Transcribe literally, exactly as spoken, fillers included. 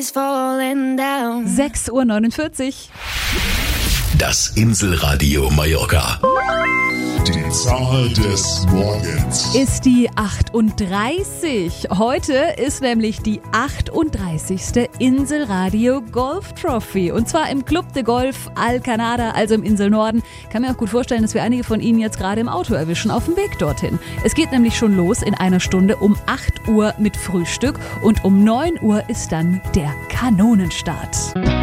sechs Uhr neunundvierzig. Das Inselradio Mallorca. Die Zahl des Morgens Ist die achtunddreißig. Heute ist nämlich die achtunddreißigste Inselradio Golf Trophy. Und zwar im Club de Golf Alcanada, also im Inselnorden. Kann mir auch gut vorstellen, dass wir einige von Ihnen jetzt gerade im Auto erwischen, auf dem Weg dorthin. Es geht nämlich schon los in einer Stunde um acht Uhr mit Frühstück und um neun Uhr ist dann der Kanonenstart.